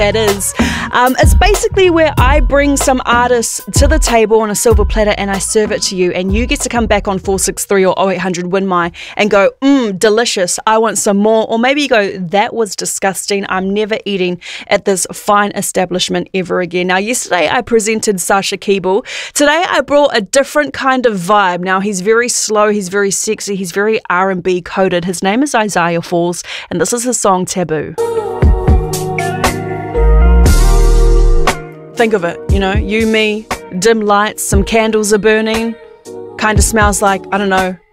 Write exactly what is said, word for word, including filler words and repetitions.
That is. Um, it's basically where I bring some artists to the table on a silver platter and I serve it to you, and you get to come back on four six three or oh eight hundred win my and go, mmm, delicious, I want some more. Or maybe you go, that was disgusting, I'm never eating at this fine establishment ever again. Now, yesterday I presented Sasha Keeble. Today I brought a different kind of vibe. Now, he's very slow, he's very sexy, he's very R and B coded. His name is Isaiah Falls, and this is his song Taboo. Think of it, you know, you, me, dim lights, some candles are burning, kind of smells like, I don't know,